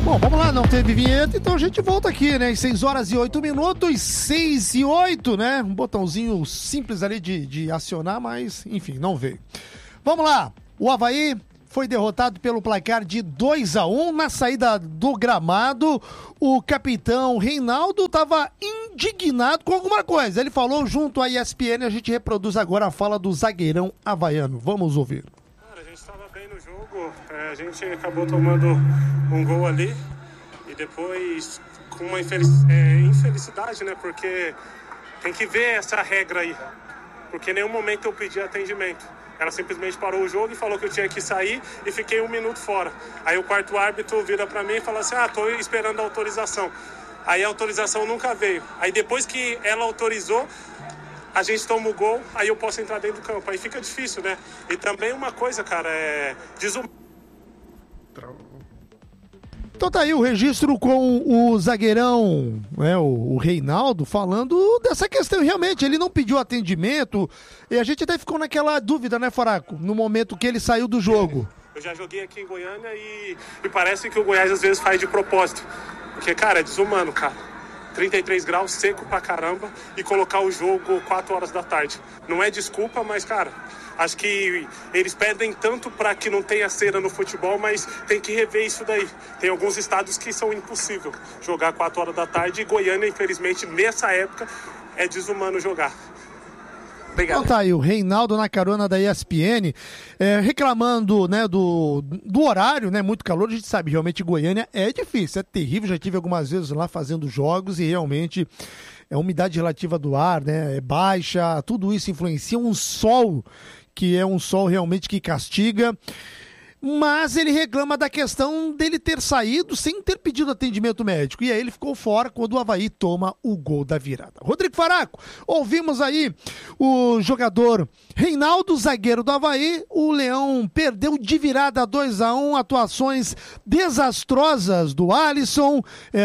Bom, vamos lá, não teve vinheta, então a gente volta aqui, né? 6 horas e 8 minutos, 6 e 8, né? Um botãozinho simples ali de acionar, mas, enfim, não veio. Vamos lá, o Avaí foi derrotado pelo placar de 2-1 na saída do gramado. O capitão Reinaldo estava indignado com alguma coisa. Ele falou junto à ESPN, a gente reproduz agora a fala do zagueirão havaiano. Vamos ouvir. A gente estava bem no jogo, a gente acabou tomando um gol ali e depois com uma infelicidade, né? Porque tem que ver essa regra aí, porque em nenhum momento eu pedi atendimento. Ela simplesmente parou o jogo e falou que eu tinha que sair e fiquei 1 minuto fora. Aí o quarto árbitro vira pra mim e fala assim, tô esperando a autorização. Aí a autorização nunca veio. Aí depois que ela autorizou, a gente toma o gol, aí eu posso entrar dentro do campo. Aí fica difícil, né? E também uma coisa, cara, Então tá aí o registro com o zagueirão, né, o Reinaldo, falando dessa questão. Realmente, ele não pediu atendimento e a gente até ficou naquela dúvida, né, Faraco? No momento que ele saiu do jogo. Eu já joguei aqui em Goiânia e parece que o Goiás às vezes faz de propósito. Porque, cara, é desumano, cara. 33 graus, seco pra caramba, e colocar o jogo 4 horas da tarde. Não é desculpa, mas, cara, acho que eles pedem tanto pra que não tenha cera no futebol, mas tem que rever isso daí. Tem alguns estados que são impossível jogar 4 horas da tarde, e Goiânia, infelizmente, nessa época, é desumano jogar. Obrigado. Então tá aí o Reinaldo na carona da ESPN, reclamando, né, do horário, né, muito calor. A gente sabe, realmente Goiânia é difícil, é terrível. Já tive algumas vezes lá fazendo jogos e realmente a umidade relativa do ar, né, é baixa. Tudo isso influencia. Um sol que é um sol realmente que castiga. Mas ele reclama da questão dele ter saído sem ter pedido atendimento médico. E aí ele ficou fora quando o Avaí toma o gol da virada. Rodrigo Faraco, ouvimos aí o jogador Reinaldo, zagueiro do Avaí. O Leão perdeu de virada 2-1, atuações desastrosas do Alisson,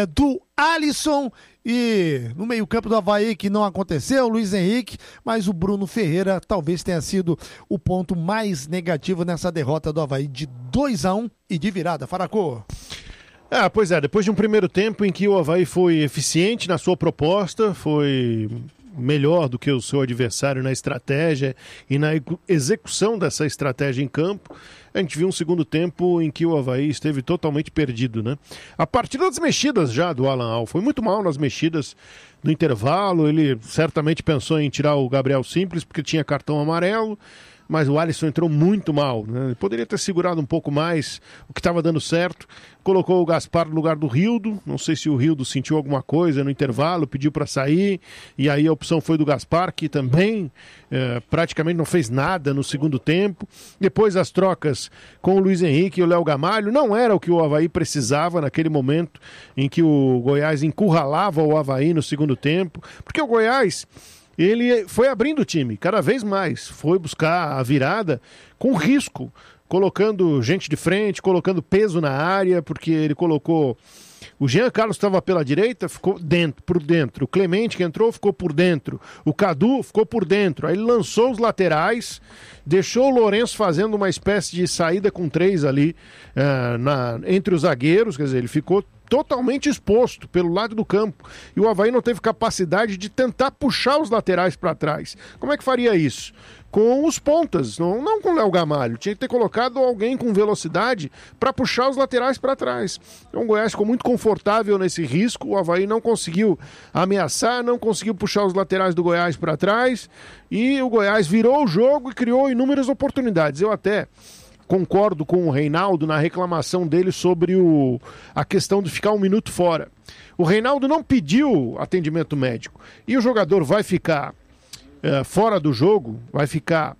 e no meio-campo do Avaí que não aconteceu, Luiz Henrique, mas o Bruno Ferreira talvez tenha sido o ponto mais negativo nessa derrota do Avaí de 2-1 e de virada. Faracô. Pois é, depois de um primeiro tempo em que o Avaí foi eficiente na sua proposta, foi melhor do que o seu adversário na estratégia e na execução dessa estratégia em campo, a gente viu um segundo tempo em que o Avaí esteve totalmente perdido, né? A partir das mexidas já do Alan Al, foi muito mal nas mexidas no intervalo. Ele certamente pensou em tirar o Gabriel Simples porque tinha cartão amarelo, mas o Alisson entrou muito mal, né? Ele poderia ter segurado um pouco mais o que estava dando certo. Colocou o Gaspar no lugar do Rildo, não sei se o Rildo sentiu alguma coisa no intervalo, pediu para sair, e aí a opção foi do Gaspar, que também praticamente não fez nada no segundo tempo. Depois as trocas com o Luiz Henrique e o Léo Gamalho, não era o que o Avaí precisava naquele momento em que o Goiás encurralava o Avaí no segundo tempo, porque o Goiás, ele foi abrindo o time cada vez mais, foi buscar a virada com risco, colocando gente de frente, colocando peso na área, porque ele colocou... O Jean Carlos estava pela direita, ficou por dentro. O Clemente que entrou ficou por dentro. O Cadu ficou por dentro. Aí ele lançou os laterais, deixou o Lourenço fazendo uma espécie de saída com 3 ali entre os zagueiros, quer dizer, ele ficou totalmente exposto pelo lado do campo. E o Avaí não teve capacidade de tentar puxar os laterais para trás. Como é que faria isso? Com os pontas, não com o Léo Gamalho. Tinha que ter colocado alguém com velocidade para puxar os laterais para trás. Então o Goiás ficou muito confortável nesse risco. O Avaí não conseguiu ameaçar, não conseguiu puxar os laterais do Goiás para trás. E o Goiás virou o jogo e criou inúmeras oportunidades. Eu até concordo com o Reinaldo na reclamação dele sobre a questão de ficar 1 minuto fora. O Reinaldo não pediu atendimento médico. E o jogador vai ficar fora do jogo, vai ficar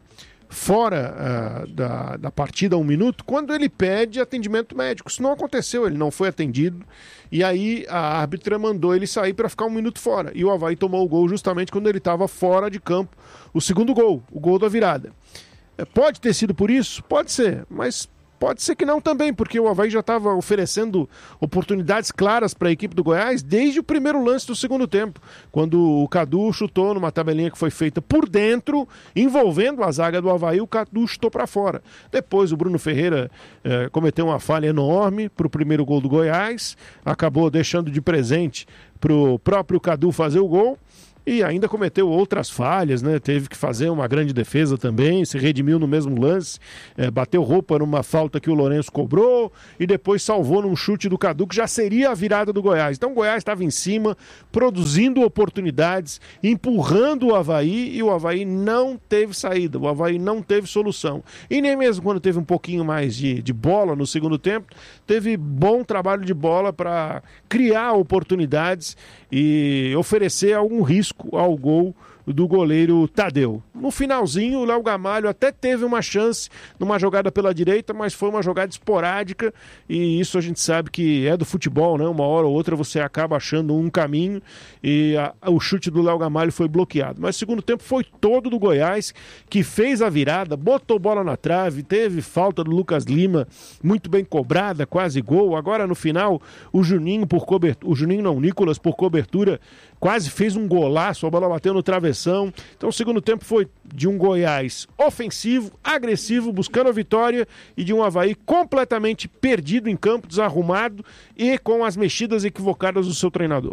fora da partida 1 minuto, quando ele pede atendimento médico. Isso não aconteceu, ele não foi atendido, e aí a árbitra mandou ele sair para ficar 1 minuto fora. E o Avaí tomou o gol justamente quando ele estava fora de campo, o segundo gol, o gol da virada. Pode ter sido por isso? Pode ser, mas Pode ser que não também, porque o Avaí já estava oferecendo oportunidades claras para a equipe do Goiás desde o primeiro lance do segundo tempo, quando o Cadu chutou numa tabelinha que foi feita por dentro, envolvendo a zaga do Avaí, o Cadu chutou para fora. Depois o Bruno Ferreira cometeu uma falha enorme para o primeiro gol do Goiás, acabou deixando de presente para o próprio Cadu fazer o gol. E ainda cometeu outras falhas, né? Teve que fazer uma grande defesa também, se redimiu no mesmo lance, bateu roupa numa falta que o Lourenço cobrou e depois salvou num chute do Cadu, que já seria a virada do Goiás. Então o Goiás estava em cima, produzindo oportunidades, empurrando o Avaí, e o Avaí não teve saída, o Avaí não teve solução. E nem mesmo quando teve um pouquinho mais de bola no segundo tempo, teve bom trabalho de bola para criar oportunidades e oferecer algum risco ao gol do goleiro Tadeu. No finalzinho, o Léo Gamalho até teve uma chance numa jogada pela direita, mas foi uma jogada esporádica, e isso a gente sabe que é do futebol, né? Uma hora ou outra você acaba achando um caminho, e o chute do Léo Gamalho foi bloqueado. Mas o segundo tempo foi todo do Goiás, que fez a virada, botou bola na trave, teve falta do Lucas Lima, muito bem cobrada, quase gol. Agora no final, o Juninho por cobertura, o Nicolas por cobertura, quase fez um golaço, a bola bateu no travessão. Então o segundo tempo foi de um Goiás ofensivo, agressivo, buscando a vitória, e de um Avaí completamente perdido em campo, desarrumado e com as mexidas equivocadas do seu treinador.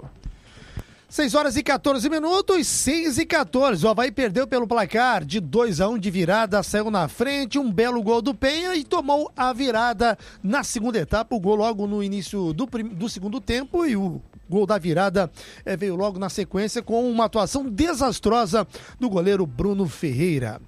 6h14, 6h14. O Avaí perdeu pelo placar de 2-1 de virada, saiu na frente, um belo gol do Penha e tomou a virada na segunda etapa. O gol logo no início do segundo tempo, e o gol da virada veio logo na sequência com uma atuação desastrosa do goleiro Bruno Ferreira.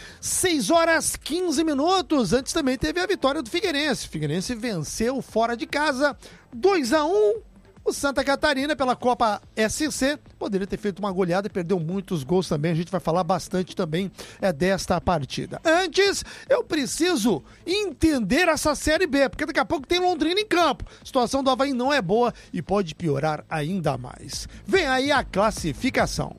6h15. Antes também teve a vitória do Figueirense. O Figueirense venceu fora de casa 2-1. O Santa Catarina, pela Copa SC, poderia ter feito uma goleada e perdeu muitos gols também. A gente vai falar bastante também desta partida. Antes, eu preciso entender essa Série B, porque daqui a pouco tem Londrina em campo. A situação do Avaí não é boa e pode piorar ainda mais. Vem aí a classificação.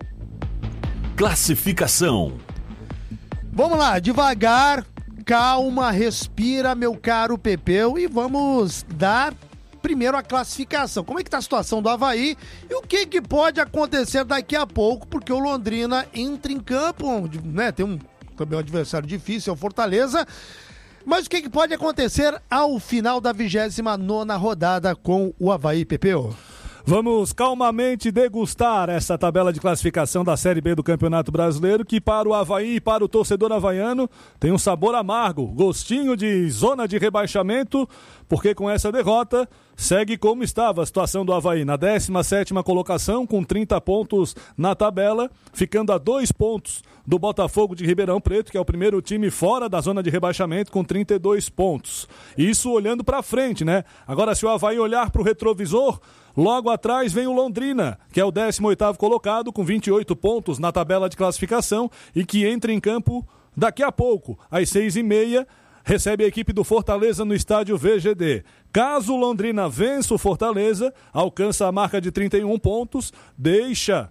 Classificação. Vamos lá, devagar, calma, respira, meu caro Pepeu, e vamos dar primeiro a classificação. Como é que tá a situação do Avaí e o que pode acontecer daqui a pouco, porque o Londrina entra em campo, né, tem também um adversário difícil, é o Fortaleza, mas o que pode acontecer ao final da 29ª rodada com o Avaí, Pepeu? Vamos calmamente degustar essa tabela de classificação da Série B do Campeonato Brasileiro, que para o Avaí e para o torcedor havaiano tem um sabor amargo, gostinho de zona de rebaixamento, porque com essa derrota segue como estava a situação do Avaí, na 17ª colocação, com 30 pontos na tabela, ficando a 2 pontos do Botafogo de Ribeirão Preto, que é o primeiro time fora da zona de rebaixamento, com 32 pontos. Isso olhando para frente, né? Agora, se o Avaí olhar para o retrovisor, logo atrás vem o Londrina, que é o 18º colocado, com 28 pontos na tabela de classificação, e que entra em campo daqui a pouco, às 6h30, recebe a equipe do Fortaleza no estádio VGD. Caso o Londrina vença o Fortaleza, alcança a marca de 31 pontos, deixa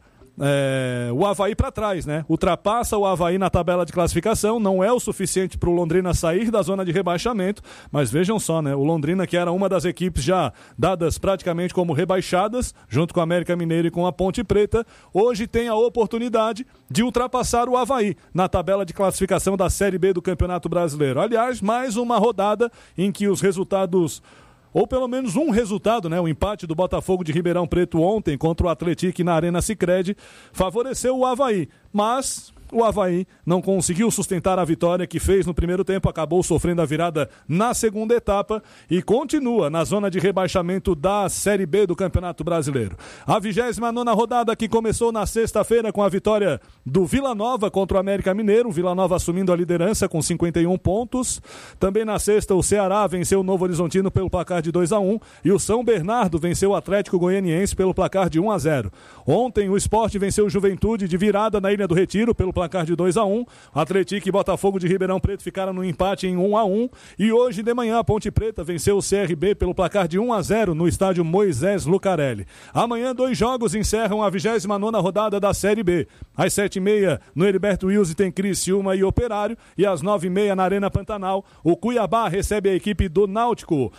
o Avaí para trás, né? Ultrapassa o Avaí na tabela de classificação, não é o suficiente para o Londrina sair da zona de rebaixamento, mas vejam só, né? O Londrina, que era uma das equipes já dadas praticamente como rebaixadas, junto com a América Mineiro e com a Ponte Preta, hoje tem a oportunidade de ultrapassar o Avaí na tabela de classificação da Série B do Campeonato Brasileiro. Aliás, mais uma rodada em que os resultados, ou pelo menos um resultado, né? O empate do Botafogo de Ribeirão Preto ontem contra o Atlético na Arena Sicredi favoreceu o Avaí, mas o Avaí não conseguiu sustentar a vitória que fez no primeiro tempo, acabou sofrendo a virada na segunda etapa e continua na zona de rebaixamento da Série B do Campeonato Brasileiro. A 29ª rodada, que começou na sexta-feira com a vitória do Vila Nova contra o América Mineiro, o Vila Nova assumindo a liderança com 51 pontos. Também na sexta, o Ceará venceu o Novo Horizontino pelo placar de 2-1 e o São Bernardo venceu o Atlético Goianiense pelo placar de 1-0. Ontem, o Sport venceu o Juventude de virada na Ilha Ilha do Retiro pelo placar de 2-1. Atlético e Botafogo de Ribeirão Preto ficaram no empate em 1-1. E hoje de manhã a Ponte Preta venceu o CRB pelo placar de 1-0 no estádio Moisés Lucarelli. Amanhã 2 jogos encerram a 29ª rodada da Série B. Às 7h30 no Heriberto Wilson tem Criciúma e Operário. E às 9h30 na Arena Pantanal o Cuiabá recebe a equipe do Náutico.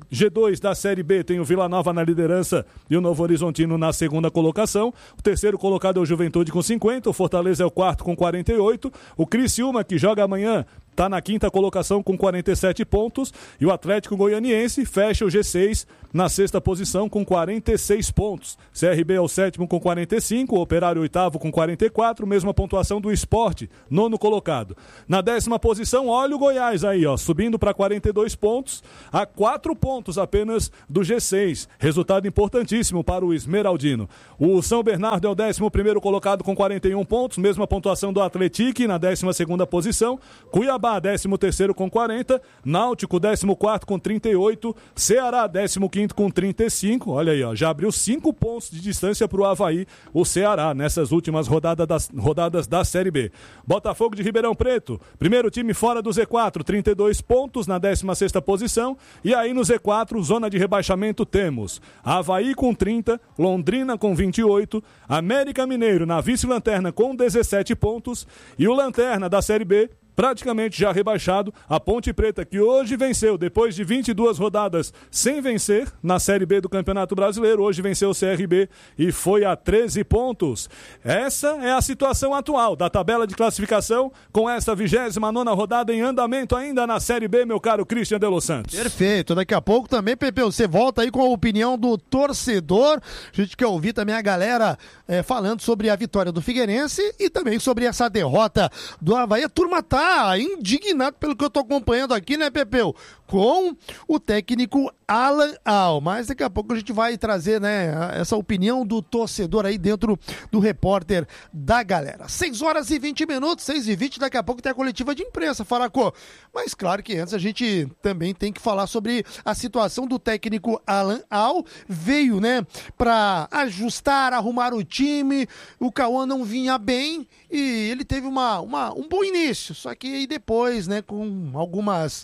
G2 da Série B tem o Vila Nova na liderança e o Novo Horizontino na segunda colocação. O terceiro colocado é o Juventude com 50, o Fortaleza é o quarto com 48, o Criciúma, que joga amanhã, está na quinta colocação com 47 pontos e o Atlético Goianiense fecha o G6 na sexta posição com 46 pontos. CRB é o sétimo com 45, o Operário oitavo com 44, mesma pontuação do Sport, nono colocado. Na 10ª posição, olha o Goiás aí, ó, subindo para 42 pontos, a 4 pontos apenas do G6. Resultado importantíssimo para o Esmeraldino. O São Bernardo é o 11º colocado com 41 pontos, mesma pontuação do Atlético na 12ª posição. Cuiabá, 13º com 40, Náutico, 14º com 38, Ceará, 15º com 35, olha aí, ó, já abriu 5 pontos de distância para o Avaí, o Ceará, nessas últimas rodadas da Série B. Botafogo de Ribeirão Preto, primeiro time fora do Z4, 32 pontos na 16ª posição, e aí no Z4, zona de rebaixamento, temos Avaí com 30, Londrina com 28, América Mineiro na vice-lanterna com 17 pontos, e o lanterna da Série B, praticamente já rebaixado, a Ponte Preta, que hoje venceu, depois de 22 rodadas sem vencer, na Série B do Campeonato Brasileiro, hoje venceu o CRB e foi a 13 pontos. Essa é a situação atual da tabela de classificação, com esta 29ª rodada em andamento ainda na Série B, meu caro Christian de Los Santos. Perfeito, daqui a pouco também, Pepe, você volta aí com a opinião do torcedor, a gente quer ouvir também a galera falando sobre a vitória do Figueirense e também sobre essa derrota do Avaí. A turma tá indignado pelo que eu tô acompanhando aqui, né, Pepeu? Com o técnico Alan Al. Mas daqui a pouco a gente vai trazer, né, essa opinião do torcedor aí dentro do repórter da galera. 6h20, 6h20, daqui a pouco tem a coletiva de imprensa, Faracô. Mas claro que antes a gente também tem que falar sobre a situação do técnico Alan Al. Veio, né, pra ajustar, arrumar o time, o Cauã não vinha bem e ele teve um bom início, só que aí depois, né, com algumas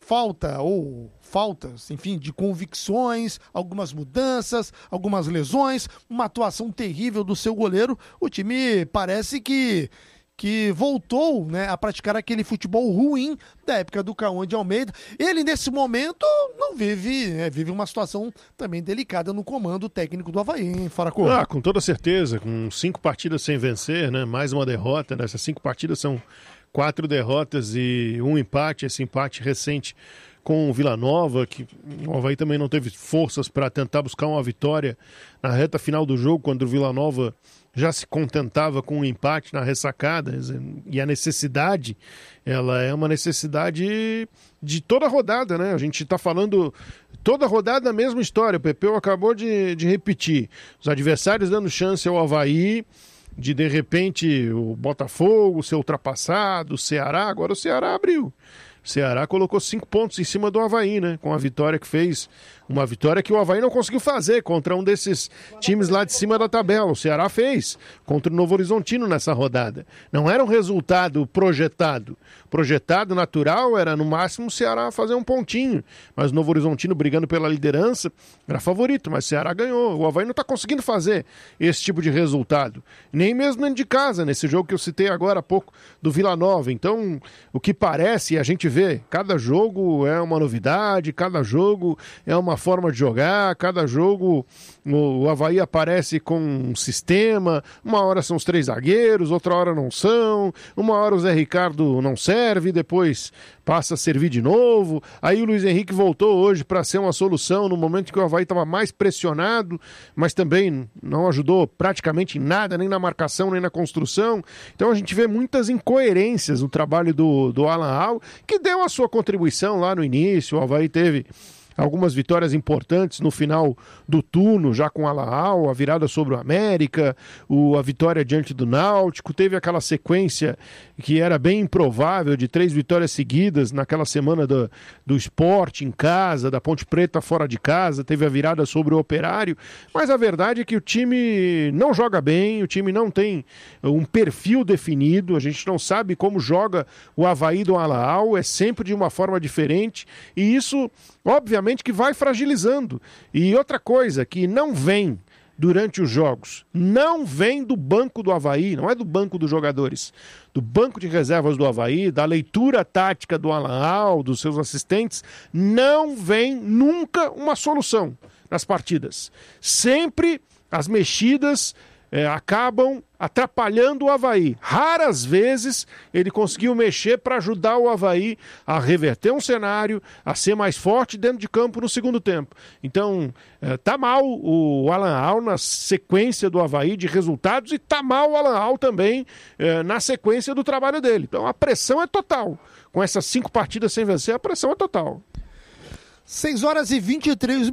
faltas, enfim, de convicções, algumas mudanças, algumas lesões, uma atuação terrível do seu goleiro, o time parece que voltou, né, a praticar aquele futebol ruim da época do Cauã de Almeida. Ele, nesse momento, não vive uma situação também delicada no comando técnico do Avaí, hein, Faracô? Com toda certeza, com 5 partidas sem vencer, né, mais uma derrota, né, essas 5 partidas são 4 derrotas e 1 empate, esse empate recente com o Vila Nova, que o Avaí também não teve forças para tentar buscar uma vitória na reta final do jogo, quando o Vila Nova já se contentava com um empate na ressacada, e a necessidade, ela é uma necessidade de toda rodada, né? A gente está falando toda rodada a mesma história, o Pepeu acabou de repetir, os adversários dando chance ao Avaí, de repente o Botafogo ser ultrapassado, o Ceará, agora o Ceará abriu. O Ceará colocou 5 pontos em cima do Avaí, né? Com a vitória que fez. Uma vitória que o Avaí não conseguiu fazer contra um desses times lá de cima da tabela. O Ceará fez contra o Novo Horizontino nessa rodada. Não era um resultado projetado. Projetado natural era no máximo o Ceará fazer um pontinho. Mas o Novo Horizontino brigando pela liderança era favorito, mas o Ceará ganhou. O Avaí não está conseguindo fazer esse tipo de resultado. Nem mesmo dentro de casa, nesse jogo que eu citei agora há pouco do Vila Nova. Então, o que parece, a gente vê, cada jogo é uma novidade, cada jogo é uma forma de jogar, cada jogo o Avaí aparece com um sistema, uma hora são os 3 zagueiros, outra hora não são, uma hora o Zé Ricardo não serve, depois passa a servir de novo, aí o Luiz Henrique voltou hoje para ser uma solução no momento que o Avaí estava mais pressionado, mas também não ajudou praticamente em nada, nem na marcação, nem na construção. Então a gente vê muitas incoerências no trabalho do Alan Al, que deu a sua contribuição lá no início. O Avaí teve algumas vitórias importantes no final do turno, já com o Al-Ahly, a virada sobre o América, a vitória diante do Náutico, teve aquela sequência que era bem improvável de 3 vitórias seguidas naquela semana do Sport em casa, da Ponte Preta fora de casa, teve a virada sobre o Operário, mas a verdade é que o time não joga bem, o time não tem um perfil definido, a gente não sabe como joga o Avaí do Al-Ahly, é sempre de uma forma diferente, e isso obviamente que vai fragilizando. E outra coisa que não vem durante os jogos, não vem do banco do Avaí, não é do banco dos jogadores, do banco de reservas do Avaí, da leitura tática do Al-Ahly, dos seus assistentes, não vem nunca uma solução nas partidas. Sempre as mexidas acabam atrapalhando o Avaí. Raras vezes ele conseguiu mexer para ajudar o Avaí a reverter um cenário, a ser mais forte dentro de campo no segundo tempo. Então, tá mal o Al-Ahly na sequência do Avaí de resultados e tá mal o Al-Ahly também na sequência do trabalho dele. Então a pressão é total. Com essas 5 partidas sem vencer, a pressão é total. 6h23,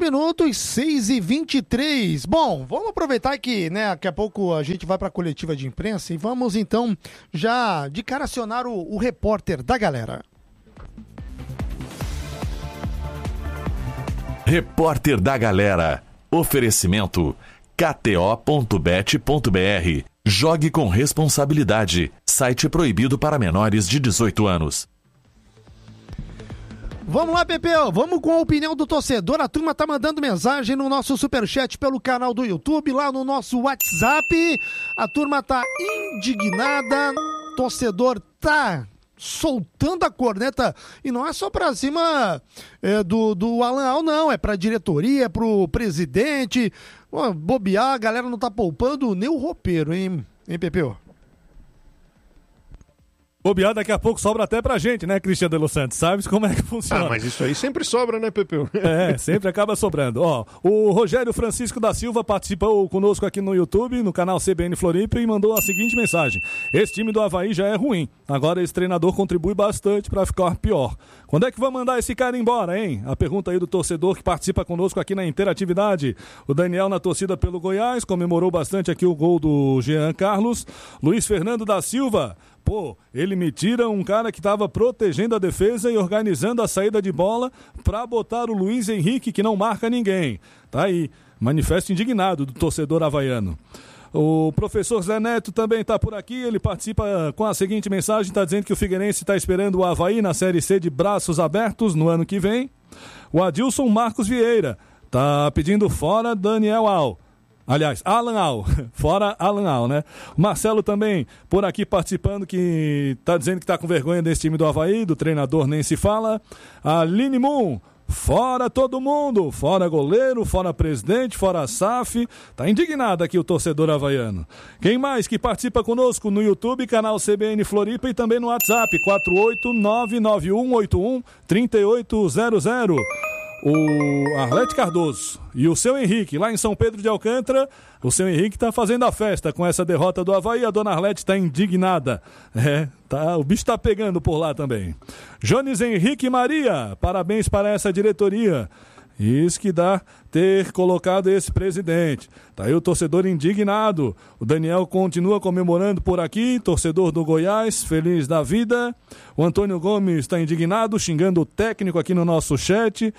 6h23. Bom, vamos aproveitar que, daqui a pouco a gente vai para a coletiva de imprensa e vamos então já de cara acionar o repórter da galera. Repórter da galera. Oferecimento kto.bet.br. Jogue com responsabilidade. Site proibido para menores de 18 anos. Vamos lá, Pepeu, vamos com a opinião do torcedor. A turma tá mandando mensagem no nosso superchat pelo canal do YouTube, lá no nosso WhatsApp. A turma tá indignada, torcedor tá soltando a corneta, e não é só pra cima do Al-Ahly, não, é pra diretoria, é pro presidente. Bobear, a galera não tá poupando nem o roupeiro, hein Pepeu? Bobear, daqui a pouco sobra até pra gente, né, Cristiano de Los Santos? Sabes como é que funciona? Ah, mas isso aí sempre sobra, né, Pepeu? Sempre acaba sobrando. O Rogério Francisco da Silva participou conosco aqui no YouTube, no canal CBN Floripa, e mandou a seguinte mensagem: esse time do Avaí já é ruim, agora esse treinador contribui bastante pra ficar pior. Quando é que vai mandar esse cara embora, hein? A pergunta aí do torcedor que participa conosco aqui na interatividade. O Daniel, na torcida pelo Goiás, comemorou bastante aqui o gol do Jean Carlos. Luiz Fernando da Silva: ele me tira um cara que estava protegendo a defesa e organizando a saída de bola para botar o Luiz Henrique, que não marca ninguém. Tá aí, manifesto indignado do torcedor havaiano. O professor Zé Neto também está por aqui, ele participa com a seguinte mensagem, está dizendo que o Figueirense está esperando o Avaí na Série C de braços abertos no ano que vem. O Adilson Marcos Vieira está pedindo fora Daniel Al. Aliás, Al-Ahly, fora Al-Ahly, né? O Marcelo também por aqui participando, que tá dizendo que tá com vergonha desse time do Avaí, do treinador nem se fala. A Aline Moon: fora todo mundo, fora goleiro, fora presidente, fora SAF. Tá indignado aqui o torcedor havaiano. Quem mais que participa conosco no YouTube, canal CBN Floripa, e também no WhatsApp, 48991813800. O Arlete Cardoso e o seu Henrique, lá em São Pedro de Alcântara. O seu Henrique tá fazendo a festa com essa derrota do Avaí. A dona Arlete tá indignada. O bicho tá pegando por lá também. Jones Henrique Maria: parabéns para essa diretoria. Isso que dá ter colocado esse presidente. Tá aí o torcedor indignado. O Daniel continua comemorando por aqui, torcedor do Goiás, feliz da vida. O Antônio Gomes está indignado, xingando o técnico aqui no nosso chat.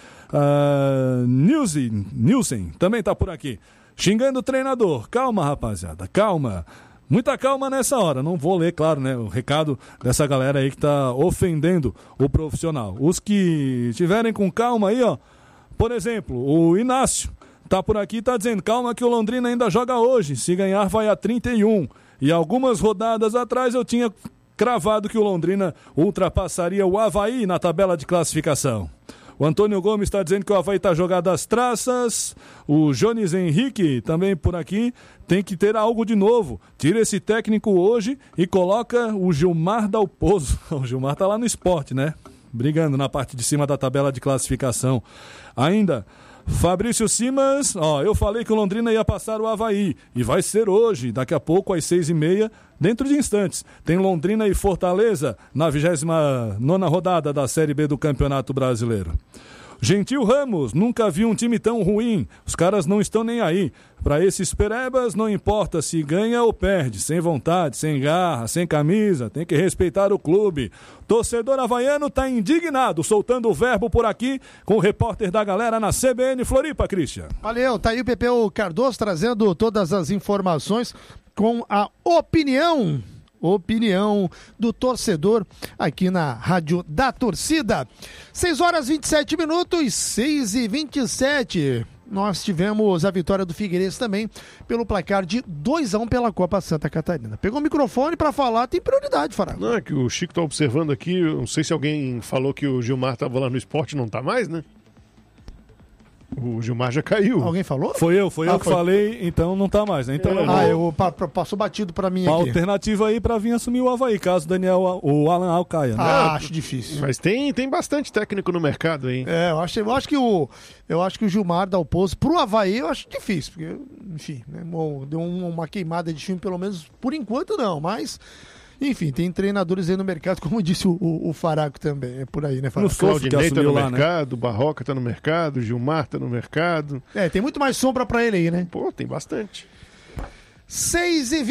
Nilson também está por aqui, xingando o treinador. Calma, rapaziada, calma. Muita calma nessa hora. Não vou ler, claro, né, o recado dessa galera aí que está ofendendo o profissional. Os que estiverem com calma aí, por exemplo, o Inácio tá por aqui, tá dizendo: calma que o Londrina ainda joga hoje, se ganhar vai a 31. E algumas rodadas atrás eu tinha cravado que o Londrina ultrapassaria o Avaí na tabela de classificação. O Antônio Gomes está dizendo que o Avaí está jogado às traças. O Jones Henrique também por aqui: tem que ter algo de novo. Tira esse técnico hoje e coloca o Gilmar Dalpozo. O Gilmar tá lá no Sport, né? Brigando na parte de cima da tabela de classificação. Ainda, Fabrício Simas: eu falei que o Londrina ia passar o Avaí, e vai ser hoje, daqui a pouco às 6h30, dentro de instantes. Tem Londrina e Fortaleza na 29ª rodada da Série B do Campeonato Brasileiro. Gentil Ramos, nunca vi um time tão ruim. Os caras não estão nem aí. Para esses perebas, não importa se ganha ou perde. Sem vontade, sem garra, sem camisa. Tem que respeitar o clube. Torcedor havaiano tá indignado, soltando o verbo por aqui com o repórter da galera na CBN Floripa, Christian. Valeu, tá aí o Pepeu Cardoso trazendo todas as informações com a opinião do torcedor aqui na Rádio da Torcida. 6h27, 6h27. Nós tivemos a vitória do Figueirense também pelo placar de 2-1 pela Copa Santa Catarina. Pegou o microfone para falar, tem prioridade, Faraco. Não, é que o Chico tá observando aqui, eu não sei se alguém falou que o Gilmar tava lá no esporte, não tá mais, né? O Gilmar já caiu. Alguém falou? Foi eu que falei, então não tá mais, né? Então, passou batido pra mim uma aqui. alternativa aí pra vir assumir o Avaí, caso o Alan Al caia, né? Acho difícil. Mas tem bastante técnico no mercado aí. Eu acho que o Gilmar dá o pouso pro Avaí, eu acho difícil, porque, enfim, né, deu uma queimada de time, pelo menos por enquanto não, mas... Enfim, tem treinadores aí no mercado, como disse o Faraco também, é por aí, né, Faraco? O Claudinei tá no lá, mercado, o Barroca tá no mercado, o Gilmar tá no mercado. Tem muito mais sombra pra ele aí, né? Pô, tem bastante. 6h20.